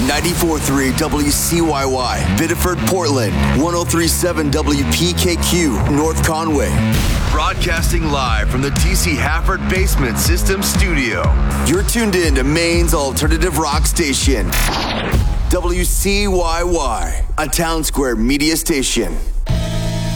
94.3 WCYY, Biddeford, Portland, 103.7 WPKQ, North Conway. Broadcasting live from the TC Hafford Basement System Studio. You're tuned in to Maine's alternative rock station, WCYY, a Town Square media station.